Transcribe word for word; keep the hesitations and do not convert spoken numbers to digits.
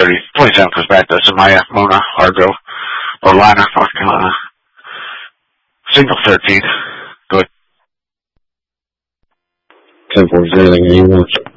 thirty, twenty-seven comes back to Samaya, Mona, Hargrove, Orlana, North Carolina. Signal thirteen. Go ahead. ten four, is there anything you want?